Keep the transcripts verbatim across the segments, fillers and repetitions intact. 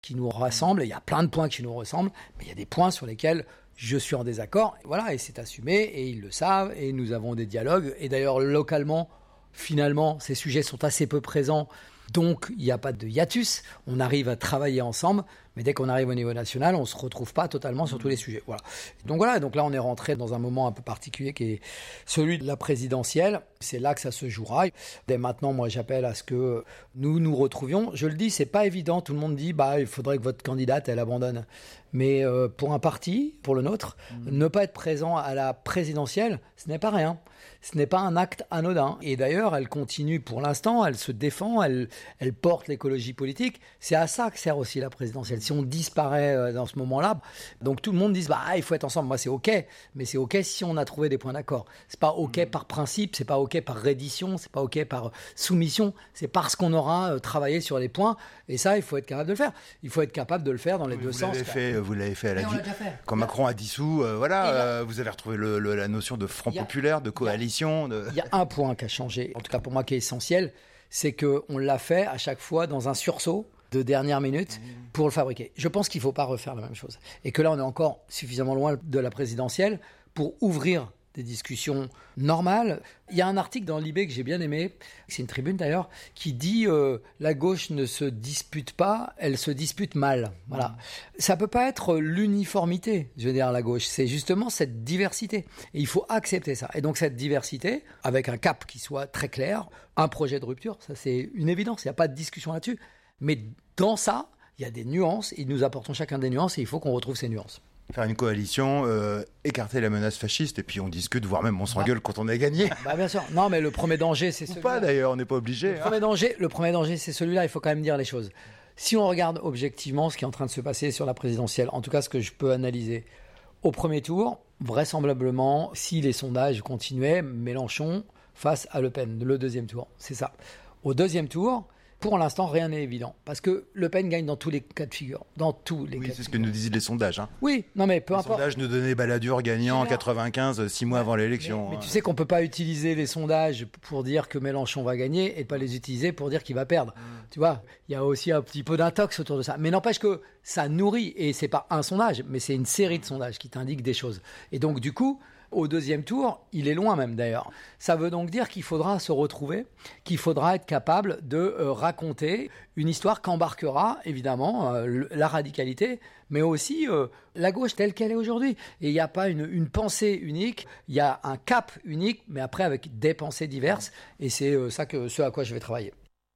qui nous rassemblent. Il y a plein de points qui nous ressemblent, mais il y a des points sur lesquels je suis en désaccord. Et voilà, et c'est assumé, et ils le savent, et nous avons des dialogues. Et d'ailleurs, localement, finalement, ces sujets sont assez peu présents. Donc, il n'y a pas de hiatus. On arrive à travailler ensemble. Mais dès qu'on arrive au niveau national, on ne se retrouve pas totalement sur tous les sujets. Voilà. Donc voilà, donc là, on est rentré dans un moment un peu particulier qui est celui de la présidentielle. C'est là que ça se jouera. Dès maintenant, moi, j'appelle à ce que nous nous retrouvions. Je le dis, c'est pas évident. Tout le monde dit, bah, il faudrait que votre candidate, elle abandonne. Mais euh, pour un parti, pour le nôtre, mmh. ne pas être présent à la présidentielle, ce n'est pas rien. Ce n'est pas un acte anodin. Et d'ailleurs, elle continue pour l'instant, elle se défend, elle, elle porte l'écologie politique. C'est à ça que sert aussi la présidentielle. Si on disparaît dans ce moment-là, donc tout le monde dit bah il faut être ensemble. Moi c'est ok, mais c'est ok si on a trouvé des points d'accord. C'est pas ok mmh. par principe, c'est pas ok par reddition, c'est pas ok par soumission. C'est parce qu'on aura travaillé sur les points. Et ça, il faut être capable de le faire. Il faut être capable de le faire dans les oui, deux vous sens. L'avez fait, vous l'avez fait à la di... quand Macron a dissous, euh, voilà, là, euh, vous avez retrouvé le, le, la notion de front a, populaire, de coalition. Il de... y a un point qui a changé, en tout cas pour moi qui est essentiel, c'est qu'on l'a fait à chaque fois dans un sursaut de dernière minute pour le fabriquer. Je pense qu'il ne faut pas refaire la même chose. Et que là, on est encore suffisamment loin de la présidentielle pour ouvrir des discussions normales. Il y a un article dans Libé que j'ai bien aimé, c'est une tribune d'ailleurs, qui dit euh, « La gauche ne se dispute pas, elle se dispute mal ». Voilà. Mmh. Ça ne peut pas être l'uniformité, je veux dire, la gauche. C'est justement cette diversité. Et il faut accepter ça. Et donc cette diversité, avec un cap qui soit très clair, un projet de rupture, ça c'est une évidence, il n'y a pas de discussion là-dessus. Mais dans ça, il y a des nuances, et nous apportons chacun des nuances, et il faut qu'on retrouve ces nuances. Faire une coalition, euh, écarter la menace fasciste, et puis on discute, voire même on s'engueule bah, quand on a gagné. Bah bien sûr. Non, mais le premier danger, c'est celui-là. Ou pas d'ailleurs, on n'est pas obligé. Le, hein. premier danger, le premier danger, c'est celui-là, il faut quand même dire les choses. Si on regarde objectivement ce qui est en train de se passer sur la présidentielle, en tout cas ce que je peux analyser, au premier tour, vraisemblablement, si les sondages continuaient, Mélenchon face à Le Pen, le deuxième tour, c'est ça. Au deuxième tour... Pour l'instant, rien n'est évident. Parce que Le Pen gagne dans tous les cas de figure. Dans tous les oui, cas c'est de ce figure. que nous disaient les sondages. Hein. Oui, non mais peu les importe. Les sondages nous donnaient Balladur gagnant en quatre-vingt-quinze, six mois avant l'élection. Mais, mais tu sais qu'on ne peut pas utiliser les sondages pour dire que Mélenchon va gagner et ne pas les utiliser pour dire qu'il va perdre. Mmh. Tu vois, il y a aussi un petit peu d'intox autour de ça. Mais n'empêche que ça nourrit, et ce n'est pas un sondage, mais c'est une série de sondages qui t'indiquent des choses. Et donc du coup... Au deuxième tour, il est loin même d'ailleurs. Ça veut donc dire qu'il faudra se retrouver, qu'il faudra être capable de euh, raconter une histoire qu'embarquera évidemment euh, la radicalité, mais aussi euh, la gauche telle qu'elle est aujourd'hui. Et il n'y a pas une, une pensée unique, il y a un cap unique, mais après avec des pensées diverses. Et c'est euh, ça que, ce à quoi je vais travailler.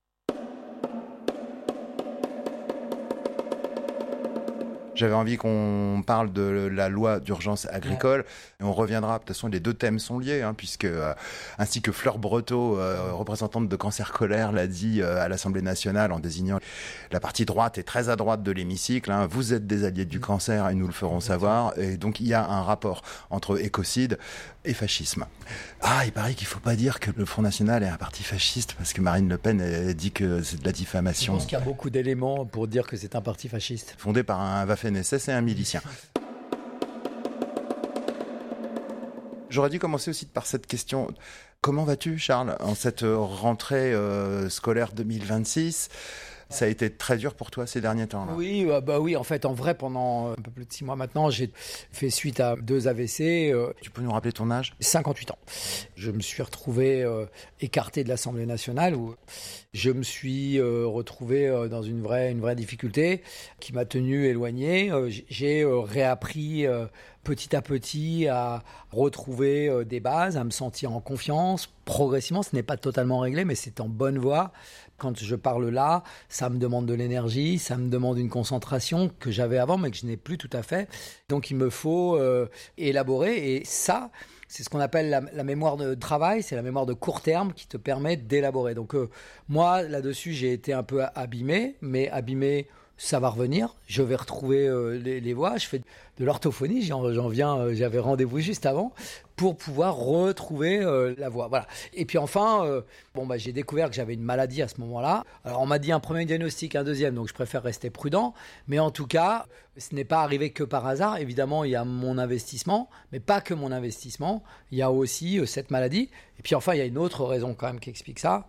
J'avais envie qu'on parle de la loi d'urgence agricole. Ouais. Et on reviendra, de toute façon, les deux thèmes sont liés, hein, puisque, euh, ainsi que Fleur Breteau, euh, représentante de Cancer Colère, l'a dit euh, à l'Assemblée nationale en désignant la partie droite et très à droite de l'hémicycle. Hein, vous êtes des alliés du cancer et nous le ferons savoir. Et donc, il y a un rapport entre écocide et fascisme. Ah, il paraît qu'il ne faut pas dire que le Front National est un parti fasciste, parce que Marine Le Pen elle dit que c'est de la diffamation. Je pense qu'il y a beaucoup d'éléments pour dire que c'est un parti fasciste. Fondé par un Waffen S S et un milicien. J'aurais dû commencer aussi par cette question. Comment vas-tu, Charles, en cette rentrée euh, scolaire deux mille vingt-six ? Ça a été très dur pour toi ces derniers temps là. Oui, euh, bah oui, en fait, en vrai, pendant un peu plus de six mois maintenant, j'ai fait suite à deux A V C. Euh, tu peux nous rappeler ton âge ? cinquante-huit ans. Je me suis retrouvé euh, écarté de l'Assemblée nationale où je me suis euh, retrouvé euh, dans une vraie, une vraie difficulté qui m'a tenu éloigné. Euh, j'ai euh, réappris euh, petit à petit à retrouver euh, des bases, à me sentir en confiance. Progressivement, ce n'est pas totalement réglé, mais c'est en bonne voie. Quand je parle là, ça me demande de l'énergie, ça me demande une concentration que j'avais avant, mais que je n'ai plus tout à fait. Donc, il me faut euh, élaborer. Et ça, c'est ce qu'on appelle la, la mémoire de travail, c'est la mémoire de court terme qui te permet d'élaborer. Donc, euh, moi, là-dessus, j'ai été un peu abîmé, mais abîmé... Ça va revenir, je vais retrouver euh, les, les voix, je fais de l'orthophonie, j'en, j'en viens, euh, j'avais rendez-vous juste avant pour pouvoir retrouver euh, la voix. Voilà. Et puis enfin, euh, bon, bah, j'ai découvert que j'avais une maladie à ce moment-là. Alors on m'a dit un premier diagnostic, un deuxième, donc je préfère rester prudent. Mais en tout cas, ce n'est pas arrivé que par hasard. Évidemment, il y a mon investissement, mais pas que mon investissement. Il y a aussi euh, cette maladie. Et puis enfin, il y a une autre raison quand même qui explique ça.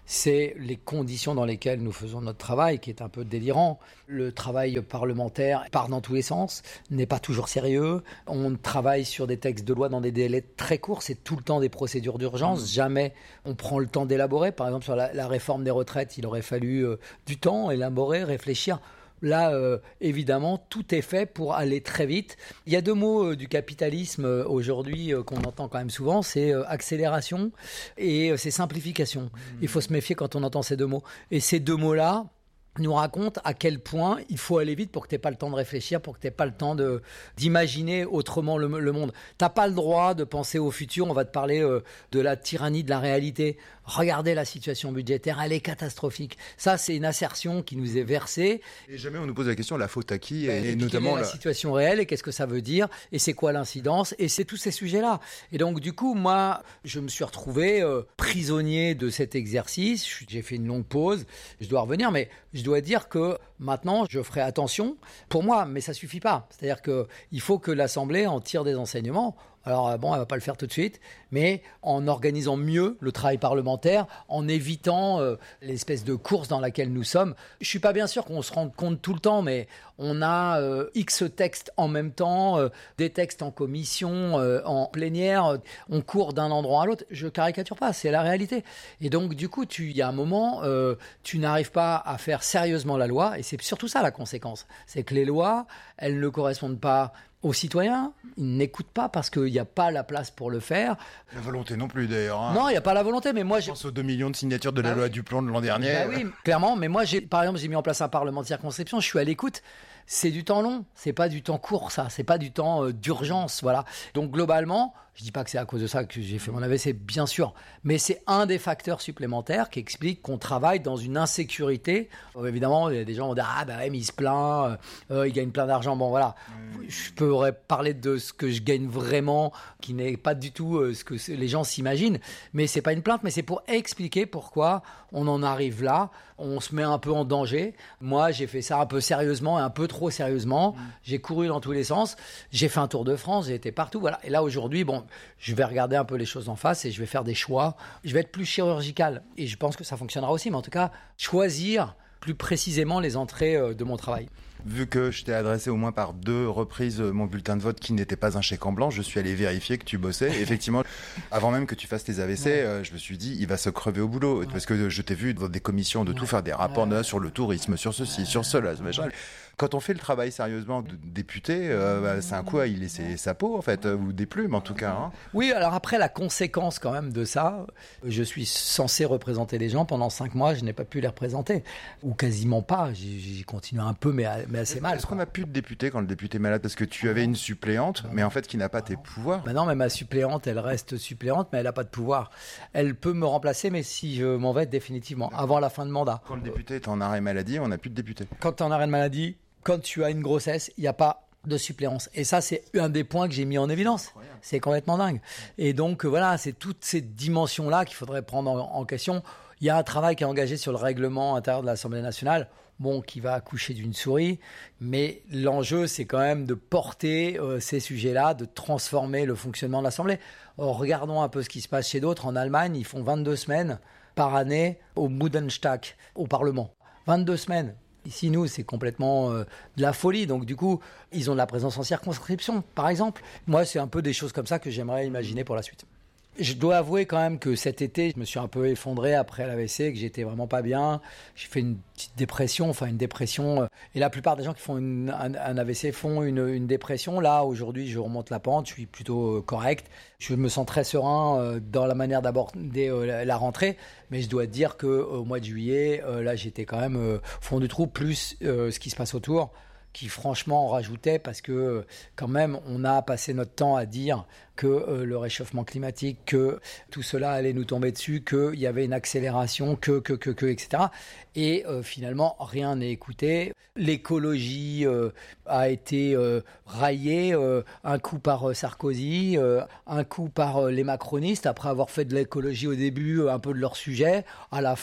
c'est les conditions dans lesquelles nous faisons notre travail, qui est un peu délirant. Le travail parlementaire part dans tous les sens, n'est pas toujours sérieux. On travaille sur des textes de loi dans des délais très courts, c'est tout le temps des procédures d'urgence. Mmh. Jamais on prend le temps d'élaborer. Par exemple, sur la, la réforme des retraites, il aurait fallu euh, du temps, élaborer, réfléchir. Là, euh, évidemment, tout est fait pour aller très vite. Il y a deux mots euh, du capitalisme euh, aujourd'hui euh, qu'on entend quand même souvent, c'est euh, accélération et euh, c'est simplification. Mmh. Il faut se méfier quand on entend ces deux mots. Et ces deux mots-là nous raconte à quel point il faut aller vite pour que tu n'aies pas le temps de réfléchir, pour que tu n'aies pas le temps de, d'imaginer autrement le, le monde. Tu n'as pas le droit de penser au futur. On va te parler euh, de la tyrannie de la réalité. Regardez la situation budgétaire, elle est catastrophique. Ça, c'est une assertion qui nous est versée. Et jamais on nous pose la question, la faute à qui et, et, et notamment quelle est la, la situation réelle et qu'est-ce que ça veut dire et c'est quoi l'incidence et c'est tous ces sujets-là. Et donc, du coup, moi, je me suis retrouvé euh, prisonnier de cet exercice. J'ai fait une longue pause. Je dois revenir, mais je dois dire que maintenant, je ferai attention pour moi, mais ça suffit pas. C'est-à-dire qu'il faut que l'Assemblée en tire des enseignements. Alors bon, elle ne va pas le faire tout de suite, mais en organisant mieux le travail parlementaire, en évitant euh, l'espèce de course dans laquelle nous sommes. Je ne suis pas bien sûr qu'on se rende compte tout le temps, mais on a euh, X textes en même temps, euh, des textes en commission, euh, en plénière, euh, on court d'un endroit à l'autre. Je caricature pas, c'est la réalité. Et donc du coup, il y a un moment, euh, tu n'arrives pas à faire sérieusement la loi, et c'est surtout ça la conséquence. C'est que les lois, elles ne correspondent pas aux citoyens, ils n'écoutent pas parce qu'il n'y a pas la place pour le faire. La volonté non plus d'ailleurs. Hein. Non, il n'y a pas la volonté, mais moi... Je pense aux deux millions de signatures de la bah loi oui. Duplon de l'an dernier. Bah oui, clairement, mais moi, j'ai, par exemple, j'ai mis en place un parlement de circonscription, je suis à l'écoute. C'est du temps long, c'est pas du temps court, ça, c'est pas du temps euh, d'urgence, voilà. Donc globalement, je dis pas que c'est à cause de ça que j'ai fait mon A V C, bien sûr, mais c'est un des facteurs supplémentaires qui explique qu'on travaille dans une insécurité. Euh, évidemment, il y a des gens qui vont dire ah bah ouais, mais il se plaint, euh, il gagne plein d'argent, bon voilà. Mmh. Je pourrais parler de ce que je gagne vraiment, qui n'est pas du tout euh, ce que les gens s'imaginent, mais c'est pas une plainte, mais c'est pour expliquer pourquoi on en arrive là. On se met un peu en danger. Moi, j'ai fait ça un peu sérieusement et un peu trop sérieusement. Mmh. J'ai couru dans tous les sens. J'ai fait un tour de France. J'ai été partout. Voilà. Et là, aujourd'hui, bon, je vais regarder un peu les choses en face et je vais faire des choix. Je vais être plus chirurgical. Et je pense que ça fonctionnera aussi. Mais en tout cas, choisir plus précisément les entrées de mon travail. Vu que je t'ai adressé au moins par deux reprises mon bulletin de vote qui n'était pas un chèque en blanc, je suis allé vérifier que tu bossais. Effectivement, avant même que tu fasses tes A V C, ouais. euh, je me suis dit, il va se crever au boulot. Ouais. Parce que je t'ai vu dans des commissions de ouais. tout faire, des rapports ouais. sur le tourisme, sur ceci, ouais. sur cela, ce machin. Quand on fait le travail sérieusement de député, euh, bah, c'est un coup à y laisser sa peau, en fait, ou des plumes, en tout cas. Hein. Oui, alors après, la conséquence quand même de ça, je suis censé représenter les gens. Pendant cinq mois, je n'ai pas pu les représenter. Ou quasiment pas. J'ai, j'ai continué un peu, mais, mais assez mal. Est-ce qu'on n'a plus de député quand le député est malade? Parce que tu avais une suppléante, mais en fait, qui n'a pas tes pouvoirs. Bah non, mais ma suppléante, elle reste suppléante, mais elle n'a pas de pouvoir. Elle peut me remplacer, mais si je m'en vais définitivement, avant la fin de mandat. Quand le député est en arrêt maladie, on n'a plus de député. Quand tu es en arrêt de maladie, quand tu as une grossesse, il n'y a pas de suppléance. Et ça, c'est un des points que j'ai mis en évidence. C'est complètement dingue. Et donc, voilà, c'est toutes ces dimensions-là qu'il faudrait prendre en, en question. Il y a un travail qui est engagé sur le règlement intérieur de l'Assemblée nationale, bon, qui va accoucher d'une souris. Mais l'enjeu, c'est quand même de porter euh, ces sujets-là, de transformer le fonctionnement de l'Assemblée. Or, regardons un peu ce qui se passe chez d'autres. En Allemagne, ils font vingt-deux semaines par année au Bundestag, au Parlement. vingt-deux semaines. Ici, nous, c'est complètement euh, de la folie. Donc, du coup, ils ont de la présence en circonscription, par exemple. Moi, c'est un peu des choses comme ça que j'aimerais imaginer pour la suite. Je dois avouer quand même que cet été, je me suis un peu effondré après l'A V C, que j'étais vraiment pas bien. J'ai fait une petite dépression, enfin une dépression. Euh, et la plupart des gens qui font une, un, un A V C font une, une dépression. Là, aujourd'hui, je remonte la pente, je suis plutôt euh, correct. Je me sens très serein euh, dans la manière d'aborder euh, la, la rentrée. Mais je dois dire qu'au mois de juillet, euh, là, j'étais quand même euh, au fond du trou, plus euh, ce qui se passe autour, qui franchement en rajoutait parce que quand même, on a passé notre temps à dire que euh, le réchauffement climatique, que tout cela allait nous tomber dessus, qu'il y avait une accélération, que, que, que, que, et cetera. Et euh, finalement, rien n'est écouté. L'écologie euh, a été euh, raillée, euh, un coup par euh, Sarkozy, euh, un coup par euh, les macronistes, après avoir fait de l'écologie au début, euh, un peu de leur sujet. À la fin,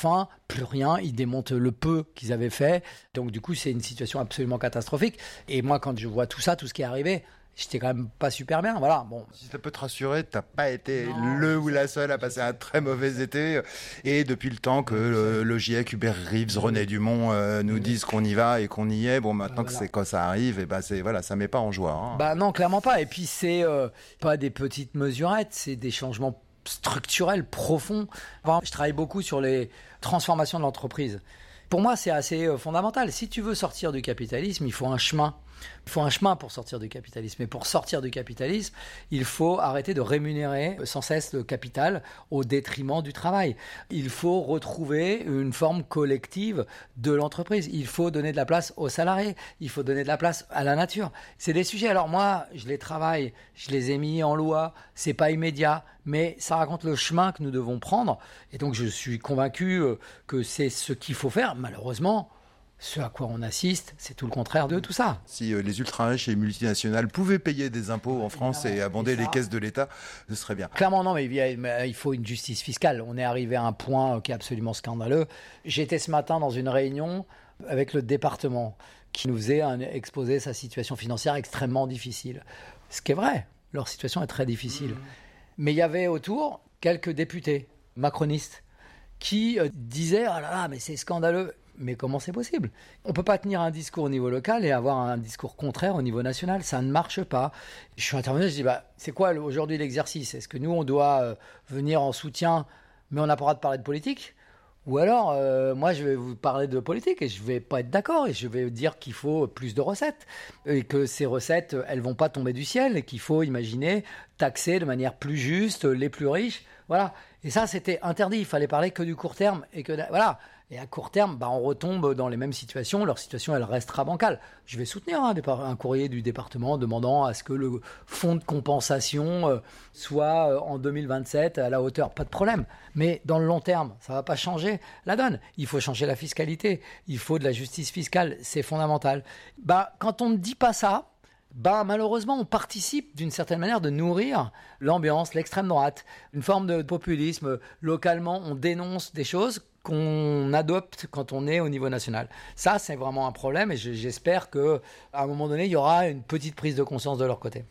plus rien, ils démontent le peu qu'ils avaient fait. Donc du coup, c'est une situation absolument catastrophique. Et moi, quand je vois tout ça, tout ce qui est arrivé, j'étais quand même pas super bien, voilà. Bon. Si ça peut te rassurer, t'as pas été Non, le ou la seule à passer un très mauvais été. Et depuis le temps que le, le GIEC, Hubert Reeves, René Dumont euh, nous disent qu'on y va et qu'on y est, bon, maintenant bah, voilà. que c'est quand ça arrive, et ben c'est voilà, ça met pas en joie. Hein. Bah non, clairement pas. Et puis c'est euh, pas des petites mesurettes, c'est des changements structurels profonds. Enfin, je travaille beaucoup sur les transformations de l'entreprise. Pour moi, c'est assez euh, fondamental. Si tu veux sortir du capitalisme, il faut un chemin. Il faut un chemin pour sortir du capitalisme. Et pour sortir du capitalisme, il faut arrêter de rémunérer sans cesse le capital au détriment du travail. Il faut retrouver une forme collective de l'entreprise. Il faut donner de la place aux salariés. Il faut donner de la place à la nature. C'est des sujets. Alors moi, je les travaille, je les ai mis en loi. C'est pas immédiat, mais ça raconte le chemin que nous devons prendre. Et donc, je suis convaincu que c'est ce qu'il faut faire. Malheureusement, ce à quoi on assiste, c'est tout le contraire de tout ça. Si euh, les ultra-riches et les multinationales pouvaient payer des impôts en France et abonder et les caisses de l'État, ce serait bien. Clairement non, mais il faut une justice fiscale. On est arrivé à un point qui est absolument scandaleux. J'étais ce matin dans une réunion avec le département qui nous faisait un, exposer sa situation financière extrêmement difficile. Ce qui est vrai, leur situation est très difficile. Mmh. Mais il y avait autour quelques députés macronistes qui euh, disaient « Ah là là, mais c'est scandaleux ». Mais comment c'est possible ? On ne peut pas tenir un discours au niveau local et avoir un discours contraire au niveau national. Ça ne marche pas. Je suis intervenu, je dis, bah, c'est quoi aujourd'hui l'exercice ? Est-ce que nous, on doit euh, venir en soutien, mais on n'a pas le droit de parler de politique ? Ou alors, euh, moi, je vais vous parler de politique et je ne vais pas être d'accord et je vais dire qu'il faut plus de recettes et que ces recettes, elles ne vont pas tomber du ciel et qu'il faut imaginer taxer de manière plus juste les plus riches. Voilà. Et ça, c'était interdit. Il fallait parler que du court terme et que voilà. Et à court terme, bah, on retombe dans les mêmes situations. Leur situation, elle restera bancale. Je vais soutenir hein, un courrier du département demandant à ce que le fonds de compensation euh, soit euh, en deux mille vingt-sept à la hauteur. Pas de problème. Mais dans le long terme, ça ne va pas changer la donne. Il faut changer la fiscalité. Il faut de la justice fiscale. C'est fondamental. Bah, quand on ne dit pas ça, bah, malheureusement, on participe d'une certaine manière de nourrir l'ambiance, l'extrême droite, une forme de populisme. Localement, on dénonce des choses qu'on adopte quand on est au niveau national. Ça, c'est vraiment un problème et j'espère qu'à un moment donné, il y aura une petite prise de conscience de leur côté.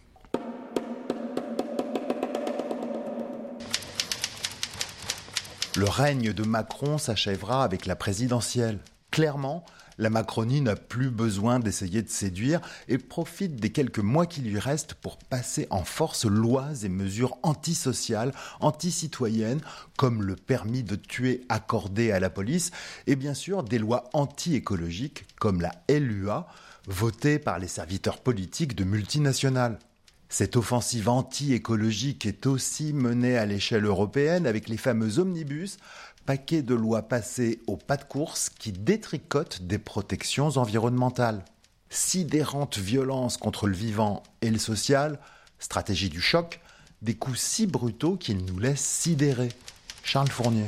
Le règne de Macron s'achèvera avec la présidentielle. Clairement, la Macronie n'a plus besoin d'essayer de séduire et profite des quelques mois qui lui restent pour passer en force lois et mesures antisociales, anticitoyennes, comme le permis de tuer accordé à la police, et bien sûr des lois anti-écologiques comme la L U A, votée par les serviteurs politiques de multinationales. Cette offensive anti-écologique est aussi menée à l'échelle européenne avec les fameux omnibus, paquet de lois passées au pas de course qui détricotent des protections environnementales. Sidérante violence contre le vivant et le social, stratégie du choc, des coups si brutaux qu'ils nous laissent sidérer. Charles Fournier.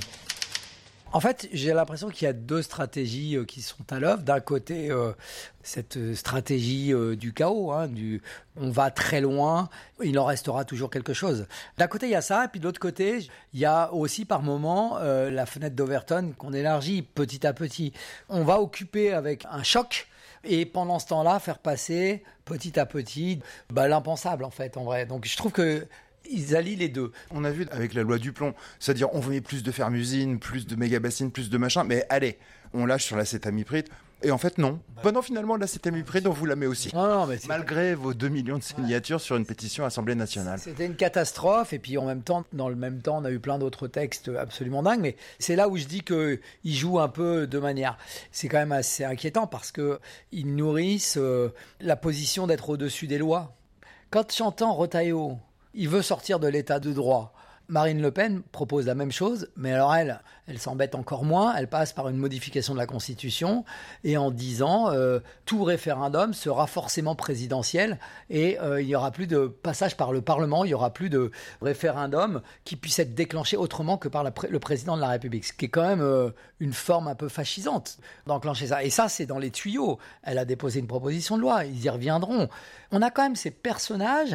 En fait, j'ai l'impression qu'il y a deux stratégies euh, qui sont à l'œuvre. D'un côté, euh, cette stratégie euh, du chaos, hein, du on va très loin, il en restera toujours quelque chose. D'un côté, il y a ça, et puis de l'autre côté, il y a aussi par moment euh, la fenêtre d'Overton qu'on élargit petit à petit. On va occuper avec un choc, et pendant ce temps-là, faire passer petit à petit bah, l'impensable, en fait, en vrai. Donc je trouve que ils allient les deux. On a vu avec la loi du plomb, c'est-à-dire on veut plus de fermes-usines, plus de méga-bassines, plus de machins, mais allez, on lâche sur l'acétamipride. Et en fait, non. Bah, non, finalement, l'acétamipride, on vous la met aussi. Non, non, mais malgré vos deux millions de signatures ouais. sur une pétition à l'Assemblée nationale. C'était une catastrophe. Et puis, en même temps, dans le même temps, on a eu plein d'autres textes absolument dingues. Mais c'est là où je dis qu'ils jouent un peu de manière... C'est quand même assez inquiétant parce qu'ils nourrissent euh, la position d'être au-dessus des lois. Quand j'entends Retailleau, il veut sortir de l'état de droit. Marine Le Pen propose la même chose, mais alors elle, elle s'embête encore moins. Elle passe par une modification de la Constitution et en disant euh, tout référendum sera forcément présidentiel et euh, il n'y aura plus de passage par le Parlement, il n'y aura plus de référendum qui puisse être déclenché autrement que par la pré- le président de la République, ce qui est quand même euh, une forme un peu fascisante d'enclencher ça. Et ça, c'est dans les tuyaux. Elle a déposé une proposition de loi, ils y reviendront. On a quand même ces personnages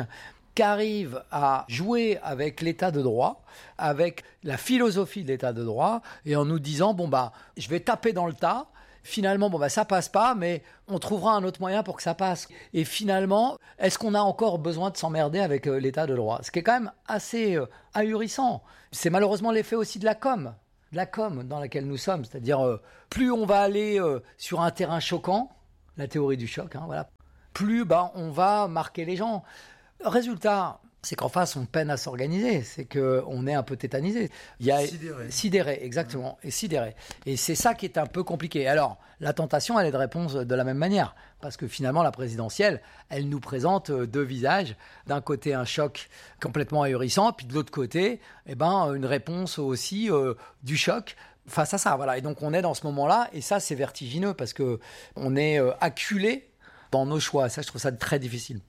qu'arrive à jouer avec l'état de droit, avec la philosophie de l'état de droit, et en nous disant, bon bah, je vais taper dans le tas, finalement, bon bah, ça passe pas, mais on trouvera un autre moyen pour que ça passe. Et finalement, est-ce qu'on a encore besoin de s'emmerder avec euh, l'état de droit ? Ce qui est quand même assez euh, ahurissant. C'est malheureusement l'effet aussi de la com, de la com dans laquelle nous sommes. C'est-à-dire, euh, plus on va aller euh, sur un terrain choquant, la théorie du choc, hein, voilà, plus bah, on va marquer les gens. Résultat, c'est qu'en face, on peine à s'organiser, c'est qu'on est un peu tétanisé. Il y a sidéré. Sidéré, exactement, et sidéré. Et c'est ça qui est un peu compliqué. Alors, la tentation, elle est de répondre de la même manière, parce que finalement, la présidentielle, elle nous présente deux visages. D'un côté, un choc complètement ahurissant, puis de l'autre côté, eh ben, une réponse aussi euh, du choc face à ça. Voilà. Et donc, on est dans ce moment-là, et ça, c'est vertigineux, parce qu'on est euh, acculé dans nos choix. Ça, je trouve ça très difficile.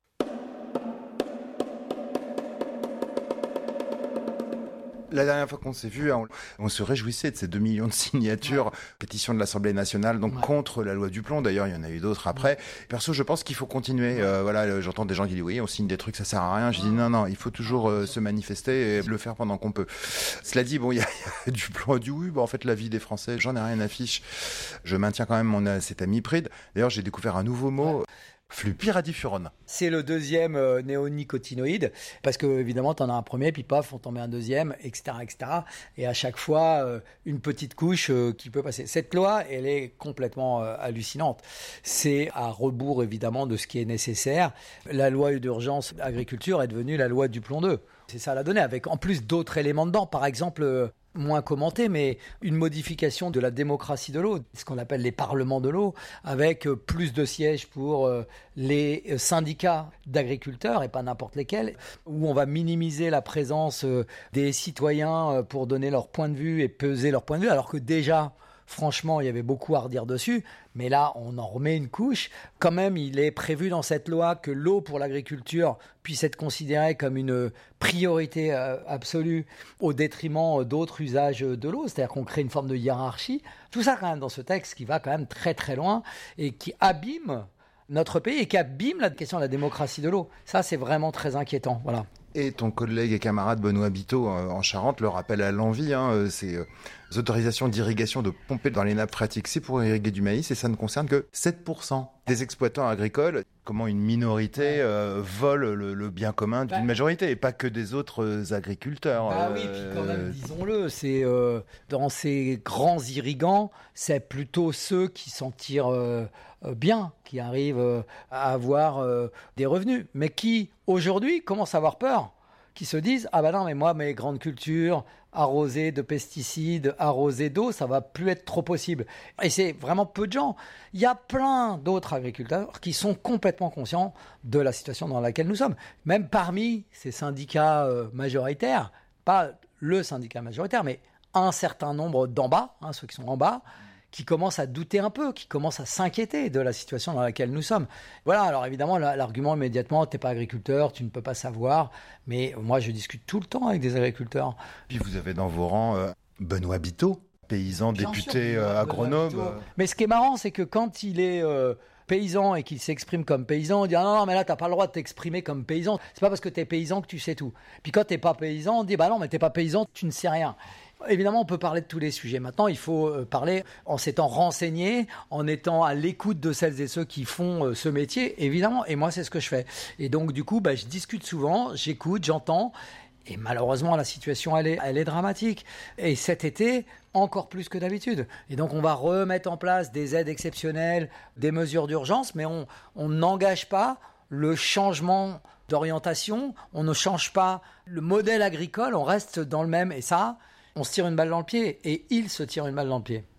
La dernière fois qu'on s'est vu, on, on se réjouissait de ces deux millions de signatures, ouais. pétition de l'Assemblée nationale, donc ouais. contre la loi Duplon. D'ailleurs, il y en a eu d'autres après. Ouais. Perso, je pense qu'il faut continuer. Ouais. Euh, voilà, j'entends des gens qui disent oui, on signe des trucs, ça sert à rien. Je dis non, non, il faut toujours euh, se manifester et le faire pendant qu'on peut. Cela dit, bon, il y, y a Duplon a dit oui, bah, en fait, la vie des Français, j'en ai rien à fiche. Je maintiens quand même mon cet amipride. D'ailleurs, j'ai découvert un nouveau mot. Ouais. Flupyradifurone. C'est le deuxième euh, néonicotinoïde, parce que évidemment, tu en as un premier, puis paf, on t'en met un deuxième, et cetera, et cetera. Et à chaque fois, euh, une petite couche euh, qui peut passer. Cette loi, elle est complètement euh, hallucinante. C'est à rebours, évidemment, de ce qui est nécessaire. La loi d'urgence agriculture est devenue la loi Duplon deux. C'est ça la donnée, avec en plus d'autres éléments dedans. Par exemple, euh, moins commenté, mais une modification de la démocratie de l'eau, ce qu'on appelle les parlements de l'eau, avec plus de sièges pour les syndicats d'agriculteurs, et pas n'importe lesquels, où on va minimiser la présence des citoyens pour donner leur point de vue et peser leur point de vue, alors que déjà, franchement, il y avait beaucoup à redire dessus, mais là, on en remet une couche. Quand même, il est prévu dans cette loi que l'eau pour l'agriculture puisse être considérée comme une priorité euh, absolue au détriment d'autres usages de l'eau, c'est-à-dire qu'on crée une forme de hiérarchie. Tout ça, quand même, dans ce texte qui va quand même très très loin et qui abîme notre pays et qui abîme la question de la démocratie de l'eau. Ça, c'est vraiment très inquiétant. Voilà. Et ton collègue et camarade Benoît Biteau en Charente le rappelle à l'envi, hein, ces autorisations d'irrigation de pomper dans les nappes phréatiques, c'est pour irriguer du maïs et ça ne concerne que sept pour cent des exploitants agricoles. Comment une minorité euh, vole le, le bien commun d'une bah, majorité et pas que des autres agriculteurs. Bah euh, oui, puis quand même, disons-le, c'est, euh, dans ces grands irrigants, c'est plutôt ceux qui s'en tirent euh, bien, qui arrivent euh, à avoir euh, des revenus, mais qui, aujourd'hui, commencent à avoir peur, qui se disent « Ah ben non, mais moi, mes grandes cultures, arrosées de pesticides, arrosées d'eau, ça va plus être trop possible. » Et c'est vraiment peu de gens. Il y a plein d'autres agriculteurs qui sont complètement conscients de la situation dans laquelle nous sommes. Même parmi ces syndicats euh, majoritaires, pas le syndicat majoritaire, mais un certain nombre d'en bas, hein, ceux qui sont en bas, qui commencent à douter un peu, qui commencent à s'inquiéter de la situation dans laquelle nous sommes. Voilà, alors évidemment, l'argument immédiatement, tu n'es pas agriculteur, tu ne peux pas savoir, mais moi je discute tout le temps avec des agriculteurs. Puis vous avez dans vos rangs euh, Benoît Biteau, paysan, Bien député sûr, euh, agronome. Euh... Mais ce qui est marrant, c'est que quand il est... Euh, paysan et qu'il s'exprime comme paysan, on dit ah non, non mais là t'as pas le droit de t'exprimer comme paysan, c'est pas parce que t'es paysan que tu sais tout. Puis quand t'es pas paysan, on dit bah non mais t'es pas paysan, tu ne sais rien. Évidemment, on peut parler de tous les sujets. Maintenant, il faut parler en s'étant renseigné, en étant à l'écoute de celles et ceux qui font ce métier, évidemment. Et moi, c'est ce que je fais. Et donc, du coup, bah, je discute souvent, j'écoute, j'entends. Et malheureusement, la situation, elle est, elle est dramatique. Et cet été, encore plus que d'habitude. Et donc, on va remettre en place des aides exceptionnelles, des mesures d'urgence, mais on on n'engage pas le changement d'orientation, on ne change pas le modèle agricole, on reste dans le même. Et ça, on se tire une balle dans le pied. Et il se tire une balle dans le pied.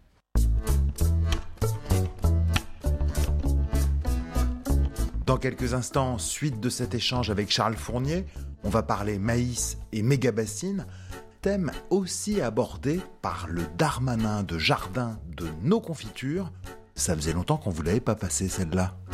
Dans quelques instants, suite de cet échange avec Charles Fournier, on va parler maïs et méga-bassines, thème aussi abordé par le Darmanin de jardin de nos confitures. Ça faisait longtemps qu'on ne vous l'avait pas passé celle-là.